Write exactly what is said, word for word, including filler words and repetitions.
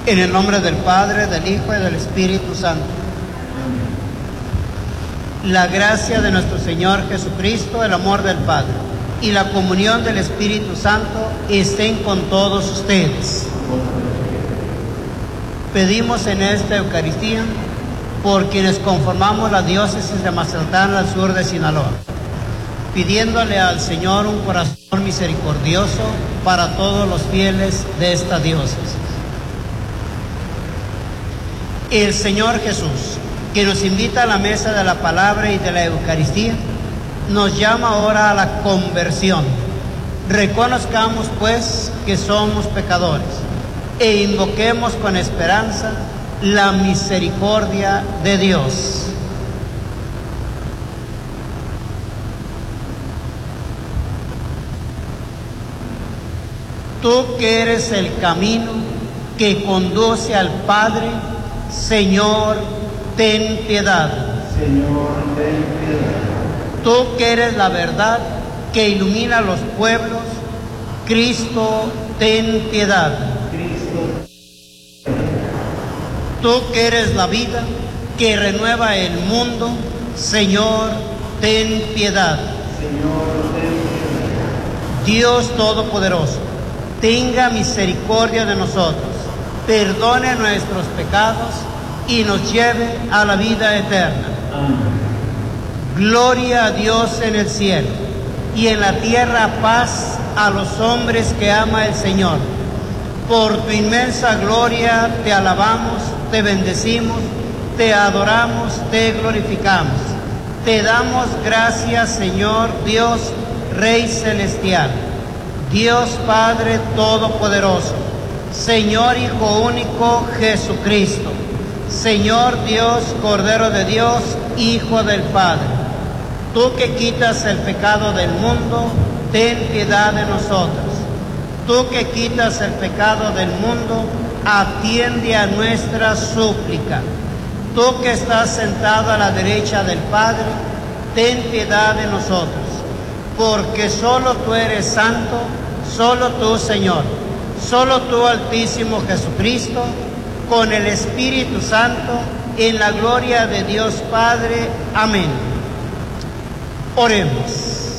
En el nombre del Padre, del Hijo y del Espíritu Santo. La gracia de nuestro Señor Jesucristo, el amor del Padre y la comunión del Espíritu Santo estén con todos ustedes. Pedimos en esta Eucaristía por quienes conformamos la diócesis de Mazatlán al sur de Sinaloa, pidiéndole al Señor un corazón misericordioso para todos los fieles de esta diócesis. El Señor Jesús, que nos invita a la mesa de la palabra y de la Eucaristía, nos llama ahora a la conversión. Reconozcamos, pues, que somos pecadores e invoquemos con esperanza la misericordia de Dios. Tú que eres el camino que conduce al Padre, Señor, ten piedad. Señor, ten piedad. Tú que eres la verdad que ilumina los pueblos, Cristo, ten piedad. Cristo. Tú que eres la vida que renueva el mundo, Señor, ten piedad. Señor, ten piedad. Dios Todopoderoso, tenga misericordia de nosotros, perdone nuestros pecados y nos lleve a la vida eterna. Amén. Gloria a Dios en el cielo y en la tierra paz a los hombres que ama el Señor. Por tu inmensa gloria te alabamos, te bendecimos, te adoramos, te glorificamos. Te damos gracias, Señor Dios, Rey celestial, Dios Padre todopoderoso, Señor Hijo único Jesucristo, Señor Dios, Cordero de Dios, Hijo del Padre. Tú que quitas el pecado del mundo, ten piedad de nosotros. Tú que quitas el pecado del mundo, atiende a nuestra súplica. Tú que estás sentado a la derecha del Padre, ten piedad de nosotros. Porque solo tú eres santo, solo tú, Señor, solo tú, Altísimo Jesucristo, con el Espíritu Santo, en la gloria de Dios Padre. Amén. Oremos.